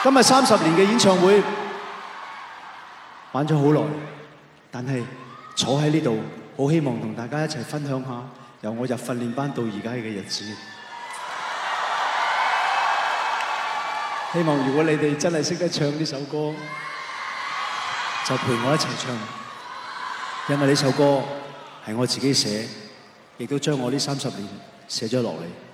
今日30年嘅演唱會玩咗好耐，但係坐喺呢度，好希望同大家一齊分享下由我入訓練班到而家嘅日子。希望如果你哋真係識得唱呢首歌，就陪我一齊唱，因為呢首歌係我自己寫，亦都將我呢30年寫咗落嚟。